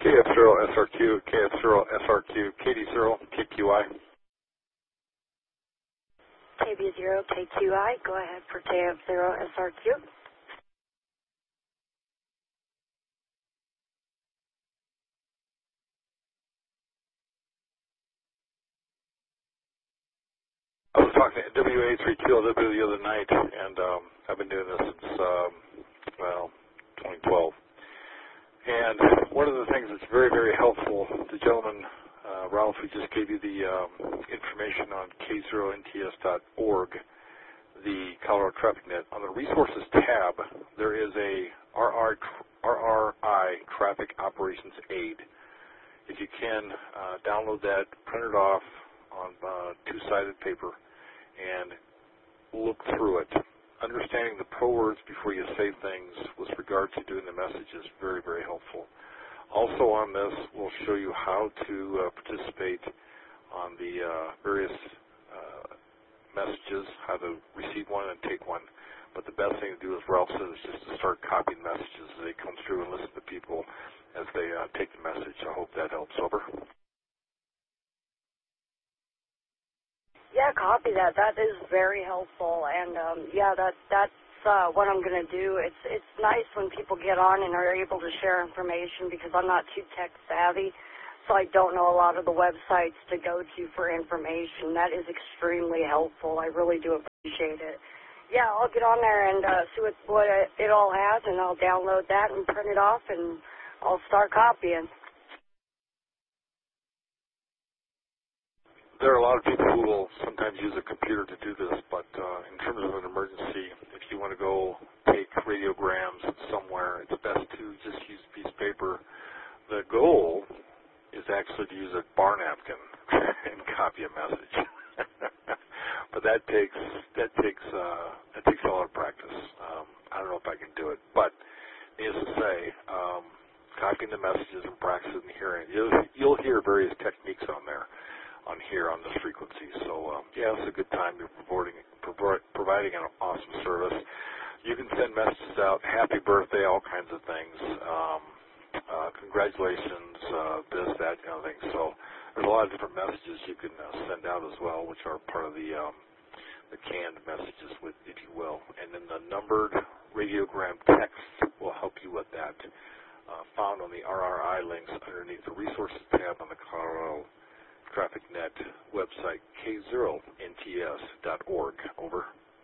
KF0 SRQ, KF0 SRQ, KD0 KQI. KB0 KQI, go ahead for KF0 SRQ. I was talking to WA3QLW the other night, and I've been doing this since, 2012. And one of the things that's very, very helpful, the gentleman, Ralph, who just gave you the information on k0nts.org, the Colorado Traffic Net, on the Resources tab, there is a RRI Traffic Operations Aid. If you can, download that, print it off on two-sided paper, and look through it. Understanding the pro words before you say things with regard to doing the message is very, very helpful. Also on this, we'll show you how to participate on the various messages, how to receive one and take one. But the best thing to do, as Ralph said, is just to start copying messages as they come through and listen to people as they take the message. I hope that helps. Over. Yeah, copy that. That is very helpful, and that's what I'm going to do. It's nice when people get on and are able to share information because I'm not too tech savvy, so I don't know a lot of the websites to go to for information. That is extremely helpful. I really do appreciate it. Yeah, I'll get on there and see what it all has, and I'll download that and print it off, and I'll start copying. There are a lot of people who will sometimes use a computer to do this, but in terms of an emergency, if you want to go take radiograms somewhere, it's best to just use a piece of paper. The goal is actually to use a bar napkin and copy a message. But that takes a lot of practice. I don't know if I can do it, but needless to say, copying the messages and practicing hearing, you'll hear various techniques on there. On here on this frequency. So, yeah, it's a good time. You're providing an awesome service. You can send messages out, happy birthday, all kinds of things, congratulations, this, that, kind of thing. So there's a lot of different messages you can send out as well, which are part of the canned messages, if you will. And then the numbered radiogram text will help you with that, found on the RRI links underneath the Resources tab on the Colorado Traffic Net website, k0nts.org. Over.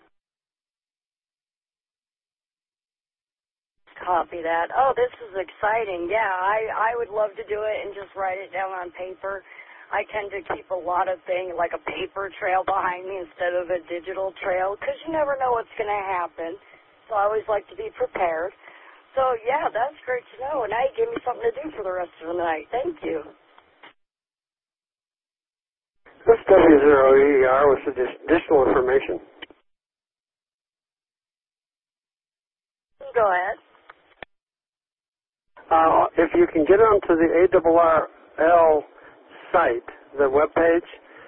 Copy that. Oh, this is exciting. Yeah, I would love to do it and just write it down on paper. I tend to keep a lot of things, like a paper trail behind me instead of a digital trail, because you never know what's going to happen. So I always like to be prepared. So, yeah, that's great to know. And now you gave me something to do for the rest of the night. Thank you. This W0ER with additional information. Go ahead. If you can get onto the ARRL site, the webpage,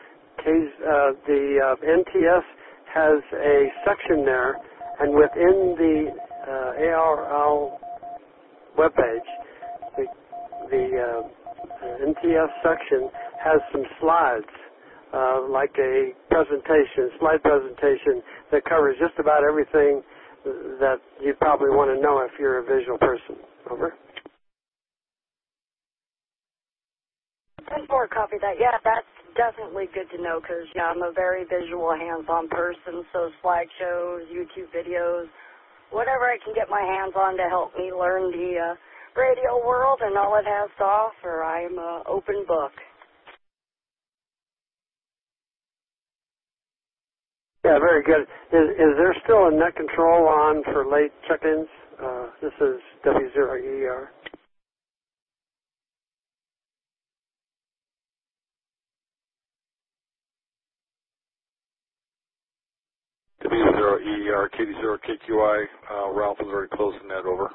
the NTS has a section there, and within the ARRL webpage, the NTS section has some slides. Like a slide presentation that covers just about everything that you probably want to know if you're a visual person. Over. Thanks for copy that. Yeah, that's definitely good to know because, yeah, I'm a very visual, hands-on person, so slideshows, YouTube videos, whatever I can get my hands on to help me learn the radio world and all it has to offer, I'm an open book. Yeah, very good. Is there still a net control on for late check-ins? This is W0ER. W0ER, KD0 KQI. Ralph is already closing that. Over.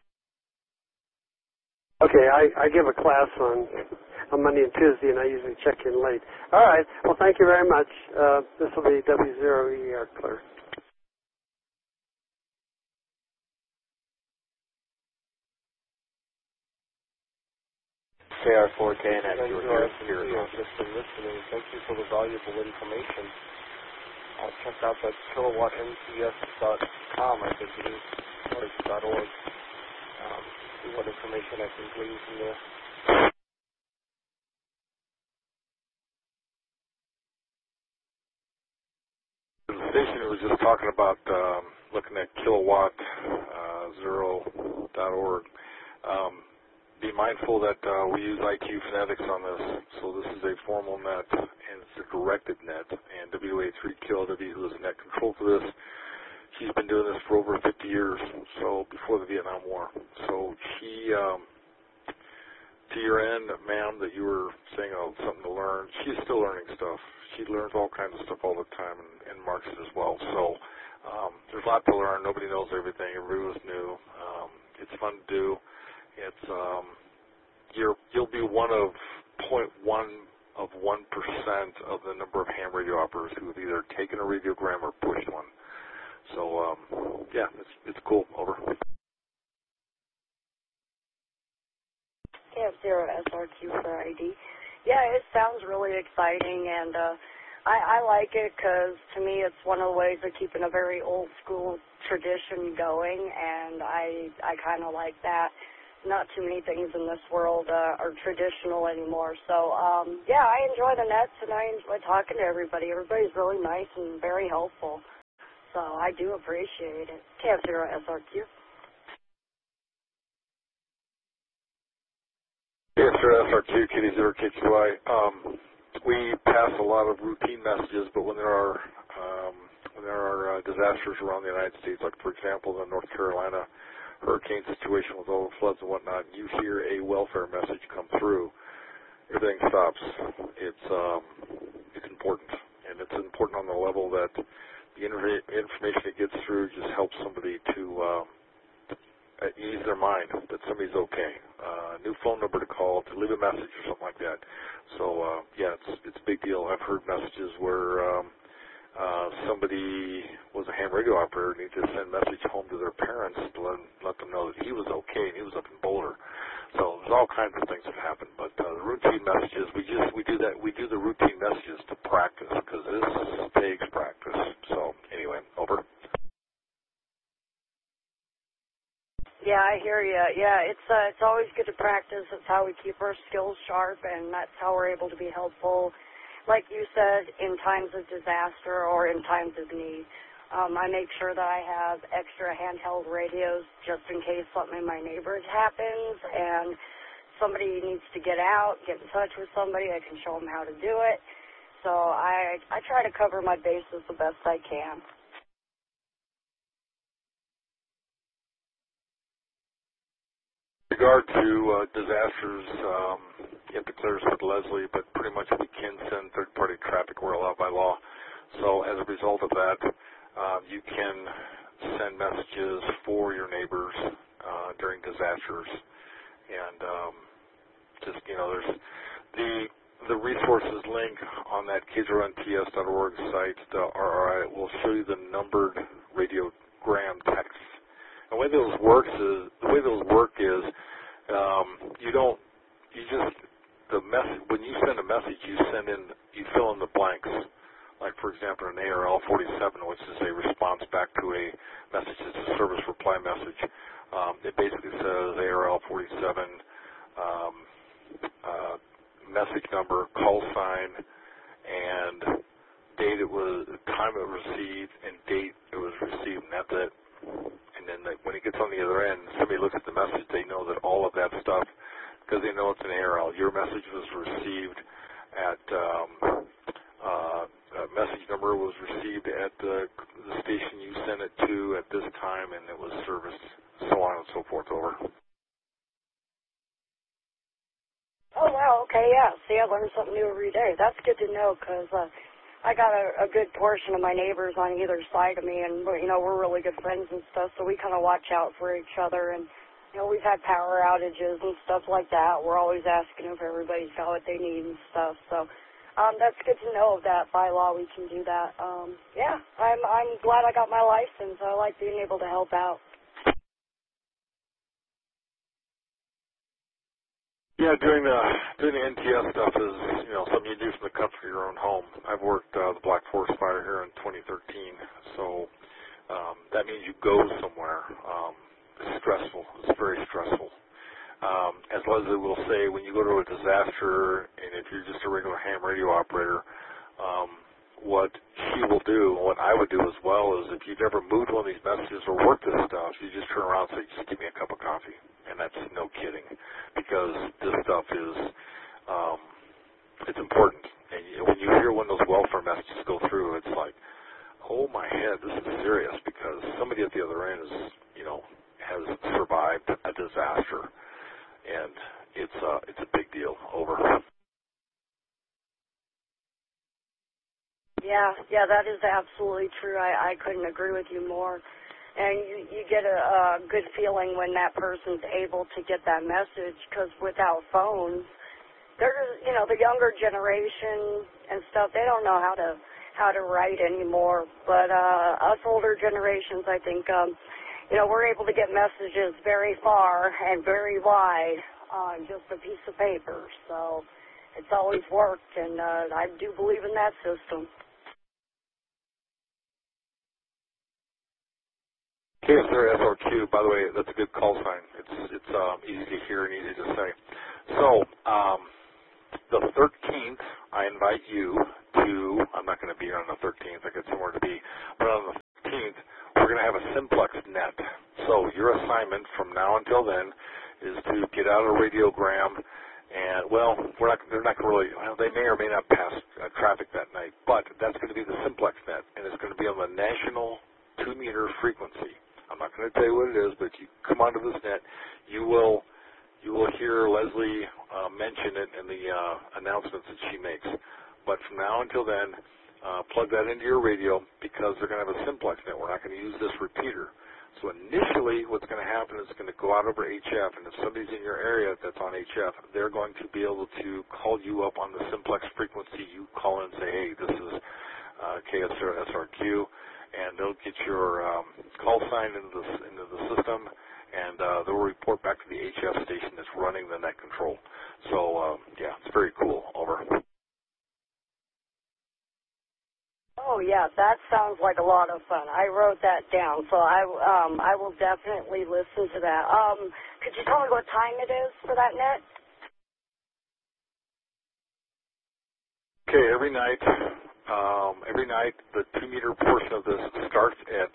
Okay, I give a class on Monday and Tuesday, and I usually check in late. All right. Well, thank you very much. This will be W0ER clear. KR4KNX, you were here. Just been listening. Thank you for the valuable information. I'll check out that kilowattnts.com, I think it is, or it's .org. See what information I can glean from there. The station was just talking about looking at kilowatt0.org. Be mindful that we use IQ Phonetics on this, so this is a formal net and it's a directed net. And WA3KLW, who is net control for this, she's been doing this for over 50 years, so before the Vietnam War. So she, to your end, ma'am, that you were saying something to learn, she's still learning stuff. She learns all kinds of stuff all the time and marks it as well. So there's a lot to learn. Nobody knows everything. Everybody was new. It's fun to do. It's you'll be one of 0.1% of the number of ham radio operators who have either taken a radiogram or pushed one. So yeah, it's cool. Over. KF0SRQ for ID. Yeah, it sounds really exciting, and I like it because to me it's one of the ways of keeping a very old school tradition going, and I kind of like that. Not too many things in this world are traditional anymore. So, yeah, I enjoy the nets, and I enjoy talking to everybody. Everybody's really nice and very helpful. So I do appreciate it. KF0SRQ. KF0SRQ, KD0KQI. We pass a lot of routine messages, but when there are disasters around the United States, like for example the North Carolina hurricane situation with all the floods and whatnot, you hear a welfare message come through, everything stops. It's important, and it's important on the level that the information it gets through just helps somebody to ease their mind that somebody's okay. New phone number to call, to leave a message or something like that. So yeah, it's a big deal. I've heard messages where somebody was a ham radio operator and needed to send a message home to their parents to let them know that he was okay and he was up in Boulder. So there's all kinds of things that happen. But the routine messages, we do the routine messages to practice because this takes practice. So anyway, over. Yeah, I hear you. Yeah, it's always good to practice. It's how we keep our skills sharp, and that's how we're able to be helpful, like you said, in times of disaster or in times of need. I make sure that I have extra handheld radios just in case something in my neighborhood happens and somebody needs to get out, get in touch with somebody. I can show them how to do it. So I try to cover my bases the best I can. In regard to disasters, you have to clear us with Leslie, but pretty much we can send third-party traffic. We're allowed by law. So as a result of that, you can send messages for your neighbors during disasters. And just, there's the resources link on that KZRNTS.org site, the RRI, will show you the numbered radiogram texts. The way those work is when you send a message, you fill in the blanks. Like for example, an ARL 47, which is a response back to a message. It's a service reply message. It basically says ARL 47, message number, call sign, and date time it was received, and date it was received, and that's it. And then when it gets on the other end, somebody looks at the message, they know that all of that stuff, because they know it's an ARL. Your message was received at, message number was received at the station you sent it to at this time, and it was serviced, so on and so forth, over. Oh, wow, okay, yeah. See, I learn something new every day. That's good to know because I got a good portion of my neighbors on either side of me, and we're really good friends and stuff, so we kind of watch out for each other. And we've had power outages and stuff like that. We're always asking if everybody's got what they need and stuff. So that's good to know that by law we can do that. Yeah, I'm glad I got my license. I like being able to help out. Yeah, doing the NTS stuff is something you do from the comfort of your own home. I've worked the Black Forest Fire here in 2013, so that means you go somewhere. It's stressful. It's very stressful. As Leslie will say, when you go to a disaster, and if you're just a regular ham radio operator, what she will do, what I would do as well, is if you've ever moved one of these messages or worked this stuff, you just turn around and say, just give me a cup of coffee. And that's no kidding, because this stuff is, it's important. And when you hear one of those welfare messages go through, it's like, oh my head, this is serious, because somebody at the other end is, has survived a disaster. And it's a big deal. Over. Yeah, that is absolutely true. I couldn't agree with you more. And you get a good feeling when that person's able to get that message, because without phones, the younger generation and stuff, they don't know how to write anymore. But us older generations, I think, we're able to get messages very far and very wide on just a piece of paper. So it's always worked, and I do believe in that system. KSR SRQ, by the way, that's a good call sign. It's easy to hear and easy to say. So the 13th, I invite you to, I'm not going to be here on the 13th, I got somewhere to be, but on the 13th, we're going to have a simplex net. So your assignment from now until then is to get out a radiogram, and, they're not going to really, they may or may not pass traffic that night, but that's going to be the simplex net, and it's going to be on the national 2-meter frequency. I'm not going to tell you what it is, but if you come onto this net, you will hear Leslie mention it in the announcements that she makes. But from now until then, plug that into your radio, because they're going to have a simplex net. We're not going to use this repeater. So initially, what's going to happen is it's going to go out over HF, and if somebody's in your area that's on HF, they're going to be able to call you up on the simplex frequency. You call in and say, hey, this is KSR SRQ. And they'll get your call sign into the system, and they'll report back to the HF station that's running the net control. So, it's very cool. Over. Oh, yeah, that sounds like a lot of fun. I wrote that down, so I will definitely listen to that. Could you tell me what time it is for that net? Okay, every night, the 2-meter portion of this starts at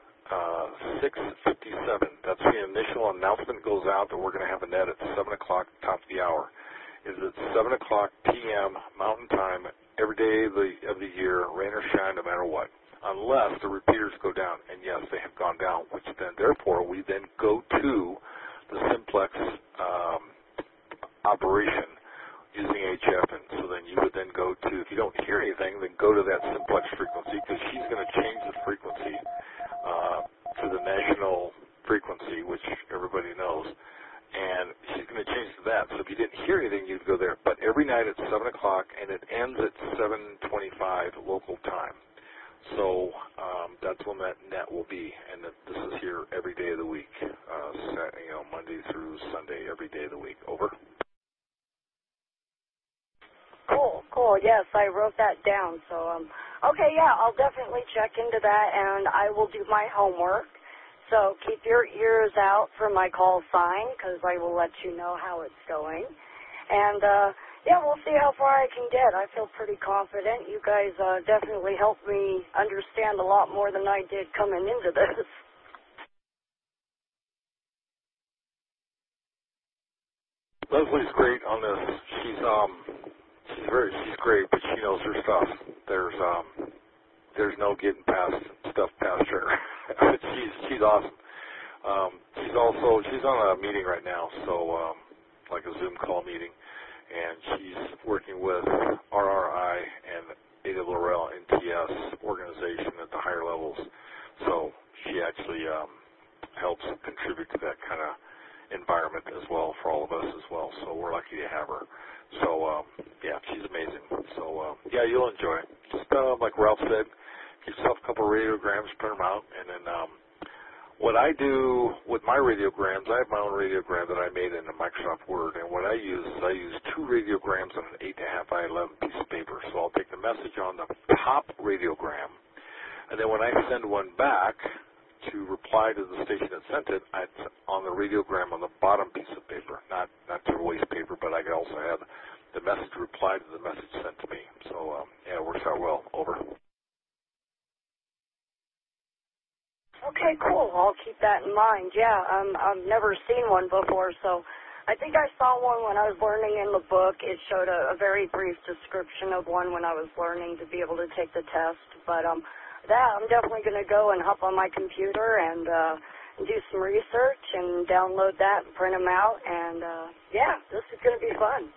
6:57. That's the initial announcement goes out that we're going to have a net at 7 o'clock, top of the hour. Is at 7 o'clock p.m. Mountain Time every day of the year, rain or shine, no matter what, unless the repeaters go down. And yes, they have gone down, which then, therefore, we then go to the simplex operation using HF, and so then you would then go to, if you don't hear anything, then go to that simplex frequency, because she's going to change the frequency to the national frequency, which everybody knows, and she's going to change to that. So if you didn't hear anything, you'd go there. But every night at 7 o'clock, and it ends at 7:25 local time. So that's when that net will be, and this is here every day of the week, Monday through Sunday, every day of the week. Over. Cool. Yes, I wrote that down. So, okay, yeah, I'll definitely check into that, and I will do my homework. So keep your ears out for my call sign, because I will let you know how it's going. And, we'll see how far I can get. I feel pretty confident. You guys definitely helped me understand a lot more than I did coming into this. Leslie's great on this. She's great, but she knows her stuff. There's no getting stuff past her. she's awesome. She's on a meeting right now, so like a Zoom call meeting, and she's working with RRI and ARRL NTS organization at the higher levels. So she actually helps contribute to that kind of environment as well for all of us as well. So we're lucky to have her. So she's amazing. So you'll enjoy it. Just like Ralph said, get yourself a couple of radiograms, print them out, and then What I do with my radiograms, I have my own radiogram that I made in Microsoft Word, and what I use is I use 2 radiograms on an 8.5 by 11 piece of paper. So I'll take the message on the top radiogram, and then when I send one back to reply to the station that sent it, it's on the radiogram on the bottom piece of paper, not to waste paper, but I can also have the message reply to the message sent to me. So yeah, it works out well. Over. Okay, cool. I'll keep that in mind. Yeah, I've never seen one before, so I think I saw one when I was learning in the book. It showed a very brief description of one when I was learning to be able to take the test. But I'm definitely going to go and hop on my computer and do some research and download that and print them out. And, yeah, this is going to be fun.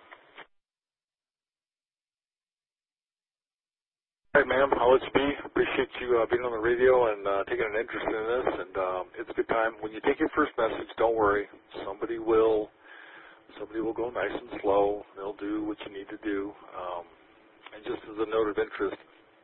All right, ma'am. I'll let you be. Appreciate you being on the radio and taking an interest in this. And it's a good time. When you take your first message, don't worry. Somebody will go nice and slow. They'll do what you need to do. And just as a note of interest,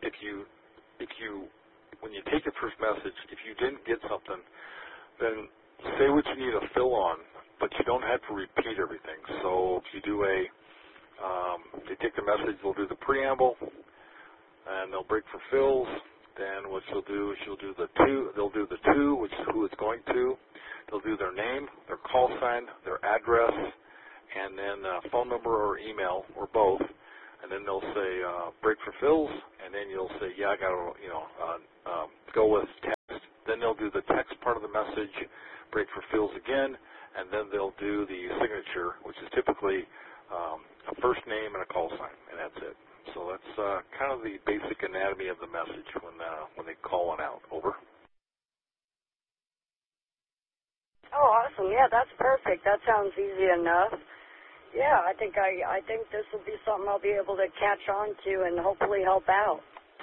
when you take your first message, if you didn't get something, then say what you need to fill on, but you don't have to repeat everything. So if you do they take the message, they'll do the preamble, and they'll break for fills. Then what she'll do is she'll do the to, they'll do the to, which is who it's going to. They'll do their name, their call sign, their address, and then phone number or email or both. And then they'll say break for fills, and then you'll say, yeah, I got to, go with text. Then they'll do the text part of the message, break for fills again, and then they'll do the signature, which is typically a first name and a call sign, and that's it. So that's kind of the basic anatomy of the message when they call one out. Over. Oh, awesome. Yeah, that's perfect. That sounds easy enough. Yeah, I think this will be something I'll be able to catch on to and hopefully help out.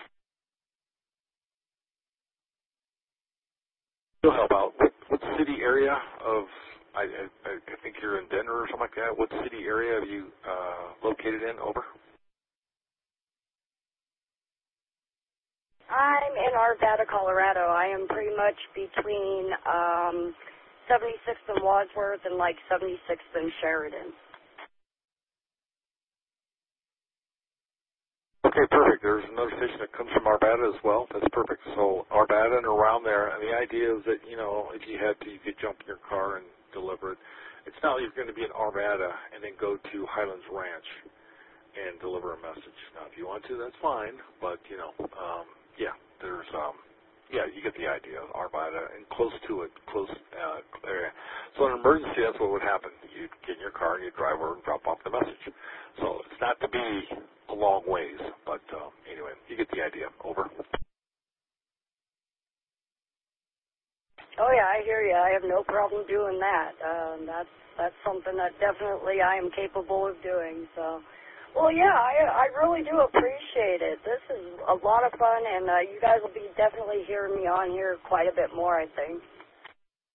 You'll help out. What city area of, I think you're in Denver or something like that. What city area are you located in? Over. I'm in Arvada, Colorado. I am pretty much between 76th and Wadsworth and like 76th and Sheridan. Okay, perfect. There's another station that comes from Arvada as well. That's perfect. So Arvada and around there, and the idea is that, if you had to, you could jump in your car and deliver it. It's not like you're going to be in Arvada and then go to Highlands Ranch and deliver a message. Now, if you want to, that's fine, but, yeah, there's, you get the idea. Arvada and close to it, area. So in an emergency, that's what would happen. You'd get in your car and you'd drive over and drop off the message. So it's not to be a long ways, but anyway, you get the idea. Over. Oh yeah, I hear you. I have no problem doing that. That's something that definitely I am capable of doing. So. Well, yeah, I really do appreciate it. This is a lot of fun, and you guys will be definitely hearing me on here quite a bit more, I think.